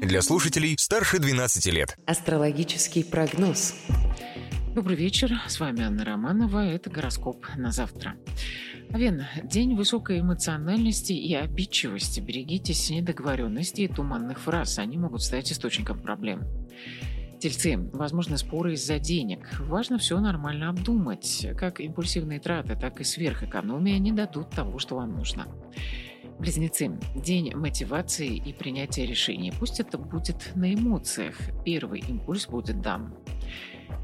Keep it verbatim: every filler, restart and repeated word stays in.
Для слушателей старше двенадцати лет. Астрологический прогноз. Добрый вечер, с вами Анна Романова, это гороскоп на завтра. Овен, день высокой эмоциональности и обидчивости. Берегитесь недоговоренностей и туманных фраз, они могут стать источником проблем. Тельцы, возможны споры из-за денег. Важно все нормально обдумать. Как импульсивные траты, так и сверхэкономия не дадут того, что вам нужно. Близнецы, день мотивации и принятия решений. Пусть это будет на эмоциях. Первый импульс будет дан.